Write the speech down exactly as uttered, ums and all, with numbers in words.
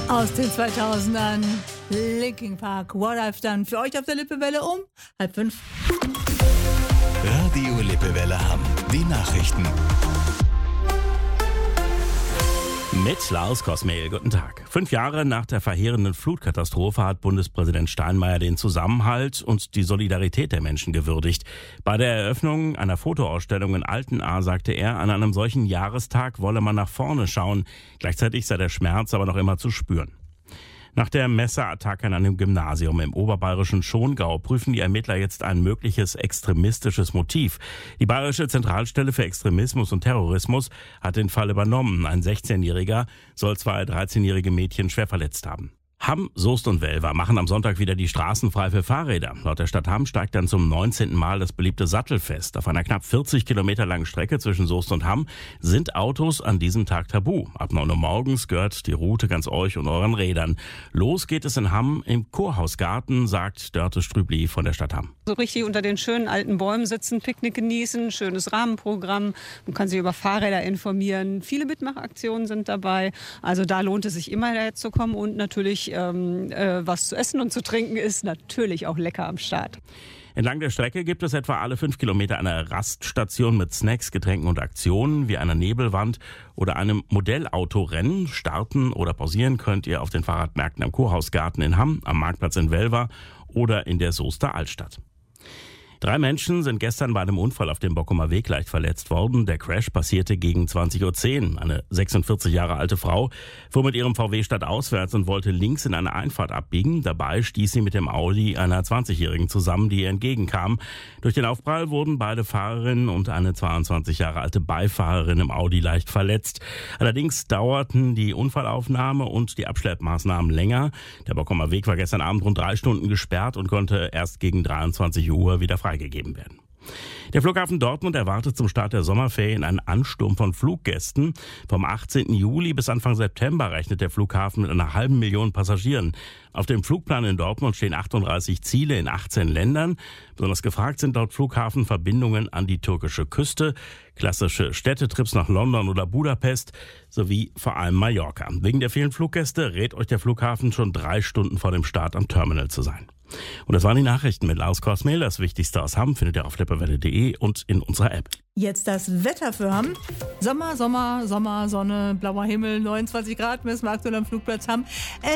Aus den zweitausendern, Linkin Park, What I've Done. Für euch auf der Lippewelle um halb fünf. Radio Lippewelle Hamm. Die Nachrichten. Mit Lars Kosmehl, guten Tag. Fünf Jahre nach der verheerenden Flutkatastrophe hat Bundespräsident Steinmeier den Zusammenhalt und die Solidarität der Menschen gewürdigt. Bei der Eröffnung einer Fotoausstellung in Altenahr sagte er, an einem solchen Jahrestag wolle man nach vorne schauen. Gleichzeitig sei der Schmerz aber noch immer zu spüren. Nach der Messerattacke an einem Gymnasium im oberbayerischen Schongau prüfen die Ermittler jetzt ein mögliches extremistisches Motiv. Die Bayerische Zentralstelle für Extremismus und Terrorismus hat den Fall übernommen. Ein sechzehnjähriger soll zwei dreizehnjährige Mädchen schwer verletzt haben. Hamm, Soest und Welver machen am Sonntag wieder die Straßen frei für Fahrräder. Laut der Stadt Hamm steigt dann zum neunzehnten Mal das beliebte Sattelfest. Auf einer knapp vierzig Kilometer langen Strecke zwischen Soest und Hamm sind Autos an diesem Tag tabu. Ab neun Uhr morgens gehört die Route ganz euch und euren Rädern. Los geht es in Hamm im Kurhausgarten, sagt Dörte Strübli von der Stadt Hamm. So richtig unter den schönen alten Bäumen sitzen, Picknick genießen, schönes Rahmenprogramm. Man kann sich über Fahrräder informieren. Viele Mitmachaktionen sind dabei. Also da lohnt es sich immer herzukommen und natürlich ähm, äh, was zu essen und zu trinken ist natürlich auch lecker am Start. Entlang der Strecke gibt es etwa alle fünf Kilometer eine Raststation mit Snacks, Getränken und Aktionen wie einer Nebelwand oder einem Modellautorennen. Starten oder pausieren könnt ihr auf den Fahrradmärkten am Kurhausgarten in Hamm, am Marktplatz in Welver oder in der Soester Altstadt. Drei Menschen sind gestern bei einem Unfall auf dem Bockumer Weg leicht verletzt worden. Der Crash passierte gegen zwanzig Uhr zehn. Eine sechsundvierzig Jahre alte Frau fuhr mit ihrem V W stadtauswärts und wollte links in eine Einfahrt abbiegen. Dabei stieß sie mit dem Audi einer zwanzigjährigen zusammen, die ihr entgegenkam. Durch den Aufprall wurden beide Fahrerinnen und eine zweiundzwanzig Jahre alte Beifahrerin im Audi leicht verletzt. Allerdings dauerten die Unfallaufnahme und die Abschleppmaßnahmen länger. Der Bockumer Weg war gestern Abend rund drei Stunden gesperrt und konnte erst gegen dreiundzwanzig Uhr wieder freigegeben werden. Der Flughafen Dortmund erwartet zum Start der Sommerferien einen Ansturm von Fluggästen. Vom achtzehnten Juli bis Anfang September rechnet der Flughafen mit einer halben Million Passagieren. Auf dem Flugplan in Dortmund stehen achtunddreißig Ziele in achtzehn Ländern. Besonders gefragt sind laut Flughafen Verbindungen an die türkische Küste, klassische Städtetrips nach London oder Budapest sowie vor allem Mallorca. Wegen der vielen Fluggäste rät euch der Flughafen schon drei Stunden vor dem Start am Terminal zu sein. Und das waren die Nachrichten mit Lars Kosmehl. Das Wichtigste aus Hamm findet ihr auf lippewelle punkt de und in unserer App. Jetzt das Wetter für Hamm. Sommer, Sommer, Sommer, Sonne, blauer Himmel, neunundzwanzig Grad messen wir aktuell am Flugplatz Hamm.